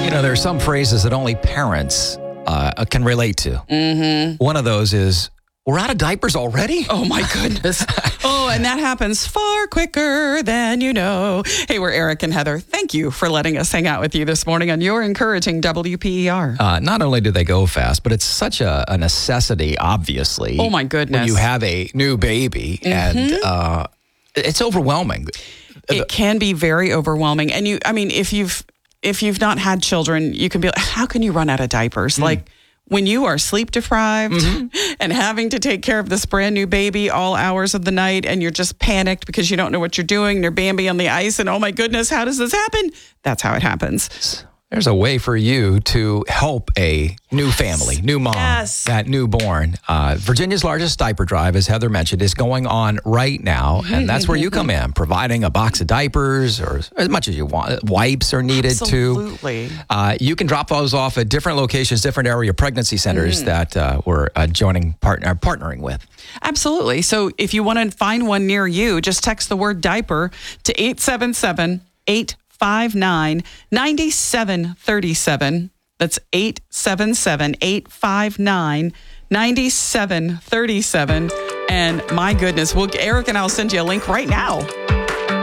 There are some phrases that only parents can relate to. Mm-hmm. One of those is, we're out of diapers already? Oh, my goodness. And that happens far quicker than you know. Hey, we're Eric and Heather. Thank you for letting us hang out with you this morning on your encouraging WPER. Not only do they go fast, but it's such a necessity, obviously. Oh, my goodness. When you have a new baby, and it's overwhelming. It can be very overwhelming. And if you've not had children, you can be like, how can you run out of diapers? Like, when you are sleep deprived and having to take care of this brand new baby all hours of the night, and you're just panicked because you don't know what you're doing, and you're Bambi on the ice, and oh my goodness, how does this happen? That's how it happens. There's a way for you to help a new family, new mom, that newborn. Virginia's largest diaper drive, as Heather mentioned, is going on right now. And that's where you come in, providing a box of diapers or as much as you want. Wipes are needed too. Absolutely. You can drop those off at different locations, different area pregnancy centers that we're partnering with. Absolutely. So if you want to find one near you, just text the word diaper to 877-859-9737. That's 877-859-9737. And my goodness, Eric and I will send you a link right now.